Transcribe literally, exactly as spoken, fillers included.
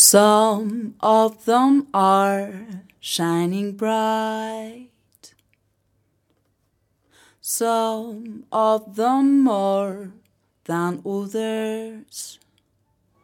Some of them are shining bright, some of them more than others.